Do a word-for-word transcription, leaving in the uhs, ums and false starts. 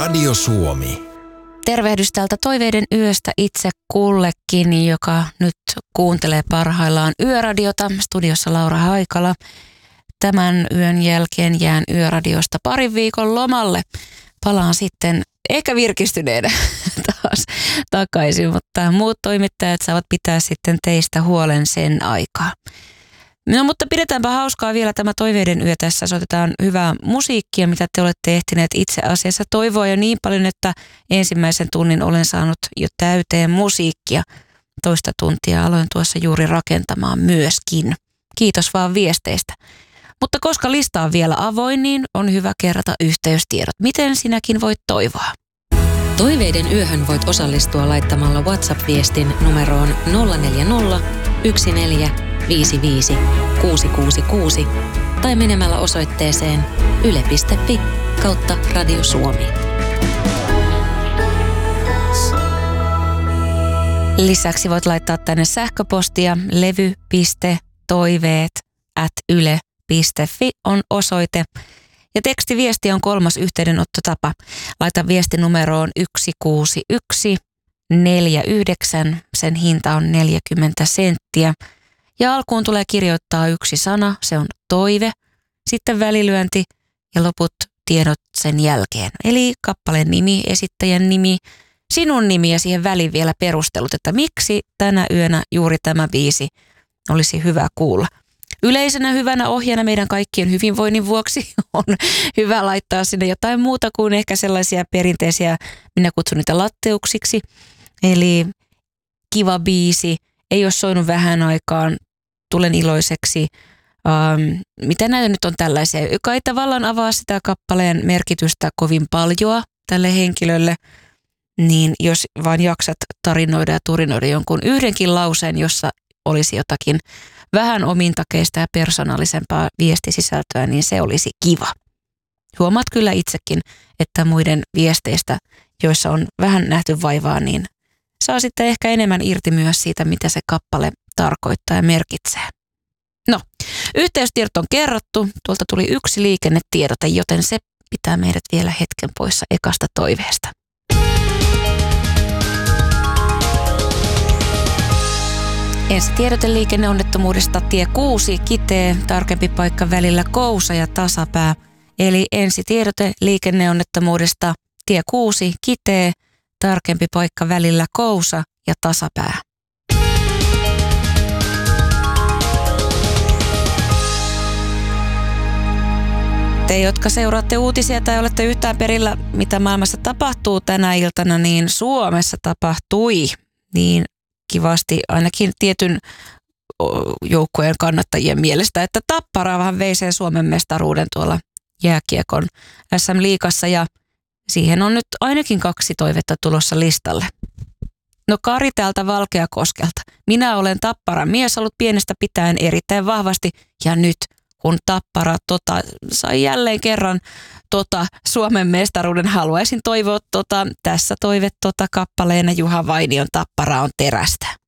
Radio Suomi. Tervehdys täältä Toiveiden yöstä itse kullekin, joka nyt kuuntelee parhaillaan Yöradiota. Studiossa Laura Haikala. Tämän yön jälkeen jään Yöradiosta parin viikon lomalle. Palaan sitten ehkä virkistyneenä taas takaisin, mutta muut toimittajat saavat pitää sitten teistä huolen sen aikaa. No mutta pidetäänpä hauskaa vielä tämä Toiveiden yö tässä. Soitetaan hyvää musiikkia, mitä te olette ehtineet itse asiassa toivoa jo niin paljon, että ensimmäisen tunnin olen saanut jo täyteen musiikkia. Toista tuntia aloin tuossa juuri rakentamaan myöskin. Kiitos vaan viesteistä. Mutta koska lista on vielä avoin, niin on hyvä kerrata yhteystiedot. Miten sinäkin voit toivoa? Toiveiden yöhön voit osallistua laittamalla WhatsApp-viestin numeroon nolla neljä nolla yksi neljä viisi viisi kuusi kuusi kuusi tai menemällä osoitteeseen yle piste fi kautta Radio Suomi. Lisäksi voit laittaa tänne sähköpostia levy piste toiveet ät yle piste fi on osoite. Ja tekstiviesti on kolmas yhteydenottotapa. Laita viesti numeroon yksi kuusi yksi neljä yhdeksän. Sen hinta on neljäkymmentä senttiä. Ja alkuun tulee kirjoittaa yksi sana, se on toive, sitten välilyönti ja loput tiedot sen jälkeen. Eli kappaleen nimi, esittäjän nimi, sinun nimi ja siihen väliin vielä perustelut, että miksi tänä yönä juuri tämä biisi olisi hyvä kuulla. Yleisenä hyvänä ohjana meidän kaikkien hyvinvoinnin vuoksi on hyvä laittaa sinne jotain muuta kuin ehkä sellaisia perinteisiä, minä kutsun niitä latteuksiksi. Eli kiva biisi, ei ole soinut vähän aikaan, tulen iloiseksi. Ähm, mitä näitä nyt on tällaisia, joka ei tavallaan avaa sitä kappaleen merkitystä kovin paljoa tälle henkilölle, niin jos vaan jaksat tarinoida ja turinoida jonkun yhdenkin lauseen, jossa olisi jotakin vähän omintakeista ja persoonallisempaa viestisisältöä, niin se olisi kiva. Huomaat kyllä itsekin, että muiden viesteistä, joissa on vähän nähty vaivaa, niin saa sitten ehkä enemmän irti myös siitä, mitä se kappale tarkoittaa ja merkitsee. No, yhteystiedot on kerrottu. Tuolta tuli yksi liikennetiedote, joten se pitää meidät vielä hetken poissa ekasta toiveesta. Ensi tiedote liikenneonnettomuudesta tie kuusi Kitee, tarkempi paikka välillä Kousa ja Tasapää. Eli ensi tiedote liikenneonnettomuudesta tie kuusi Kitee, tarkempi paikka välillä Kousa ja Tasapää. Te, jotka seuraatte uutisia tai olette yhtään perillä, mitä maailmassa tapahtuu tänä iltana, niin Suomessa tapahtui niin kivasti ainakin tietyn joukkojen kannattajien mielestä, että Tappara vähän vei sen Suomen mestaruuden tuolla jääkiekon äs äm-liigassa ja siihen on nyt ainakin kaksi toivetta tulossa listalle. No Kari täältä Valkeakoskelta. Minä olen Tapparan mies, ollut pienestä pitäen erittäin vahvasti ja nyt kun Tappara tota, sai jälleen kerran tota, Suomen mestaruuden, haluaisin toivoa tota, tässä toive tota, kappaleena Juha Vainion Tappara on terästä.